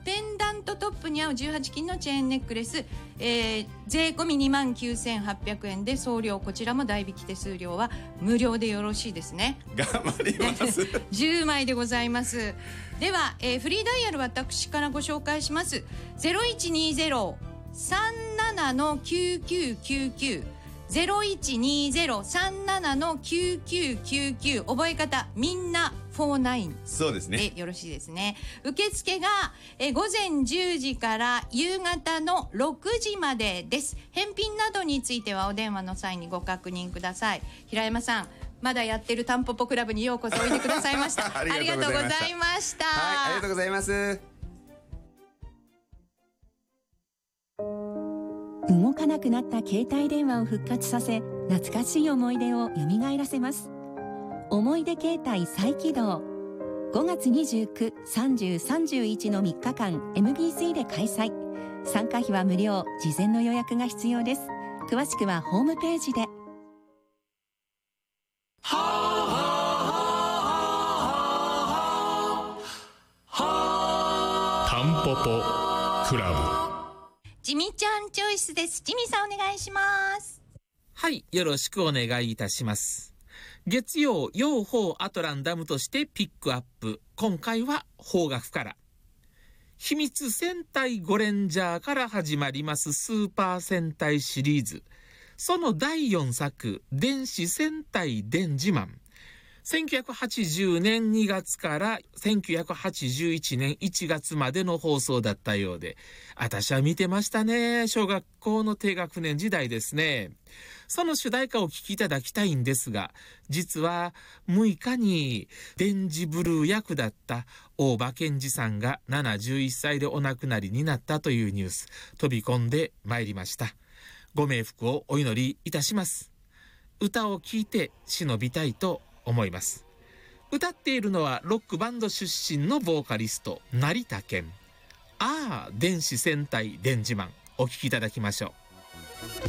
ペンダントトップに合う18金のチェーンネックレス、税込み 29,800 円で送料、こちらも代引き手数料は無料でよろしいですね。 頑張ります 10枚でございます。では、フリーダイヤル私からご紹介します。 0120-37-9999 0120-37-9999 覚え方みんな49 そうですね。 でよろしいですね。受付が午前10時から夕方の6時までです。返品などについてはお電話の際にご確認ください。平山さん、まだやってるタンポポクラブにようこそおいでくださいましたありがとうございました。 はい、ありがとうございます。 動かなくなった携帯電話を復活させ、懐かしい思い出を蘇らせます。思い出携帯再起動。5月29、30、31の3日間 MBC で開催。参加費は無料、事前の予約が必要です。詳しくはホームページで。 タンポポクラブ。 ジミちゃんチョイスです。ジミさんお願いします。 はい、よろしくお願いいたします。月曜、養蜂アトランダムとしてピックアップ。今回は方角から秘密戦隊ゴレンジャーから始まりますスーパー戦隊シリーズ。その第4作、電子戦隊電磁マン。1980年2月から1981年1月までの放送だったようで、私は見てましたね。小学校の低学年時代ですね。その主題歌をお聴きいただきたいんですが、実は6日に電磁ブルー役だった大場健二さんが71歳でお亡くなりになったというニュース、飛び込んでまいりました。ご冥福をお祈りいたします。歌を聴いて忍びたいと思います。歌っているのはロックバンド出身のボーカリスト成田健。電子戦隊電磁マン、お聴きいただきましょう。